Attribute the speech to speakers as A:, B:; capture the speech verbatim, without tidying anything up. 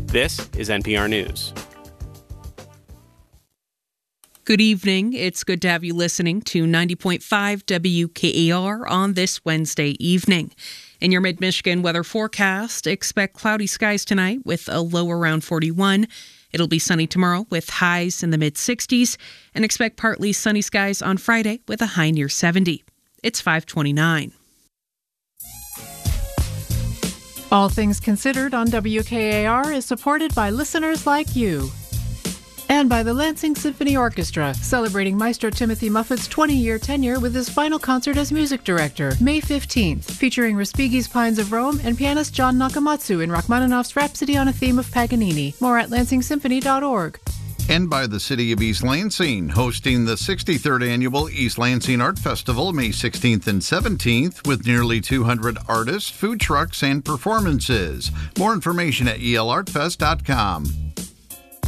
A: This is N P R News.
B: Good evening. It's good to have you listening to ninety point five W K A R on this Wednesday evening. In your mid-Michigan weather forecast, expect cloudy skies tonight with a low around forty-one. It'll be sunny tomorrow with highs in the mid-sixties, and expect partly sunny skies on Friday with a high near seventy. It's five twenty-nine.
C: All Things Considered on W K A R is supported by listeners like you. And by the Lansing Symphony Orchestra, celebrating Maestro Timothy Muffet's twenty-year tenure with his final concert as music director, May fifteenth, featuring Respighi's Pines of Rome and pianist John Nakamatsu in Rachmaninoff's Rhapsody on a Theme of Paganini. More at lansing symphony dot org.
D: And by the City of East Lansing, hosting the sixty-third Annual East Lansing Art Festival, May sixteenth and seventeenth, with nearly two hundred artists, food trucks, and performances. More information at e l art fest dot com.